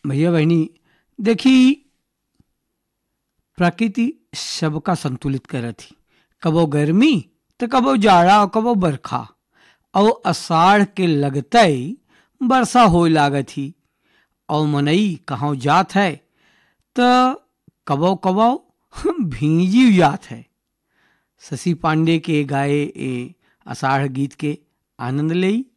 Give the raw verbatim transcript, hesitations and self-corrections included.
भैया बहनी, देखी, प्रकृति सबका संतुलित कर थी। कबो गर्मी तो कबो जाड़ा और कबो बरखा, और अषाढ़ के लगते ही वर्षा हो लागत ही। और मनई कहाँ जात है तो कबो कबो भींजी जात है। शशि पांडे के गाए ए आषाढ़ गीत के आनंद लेई।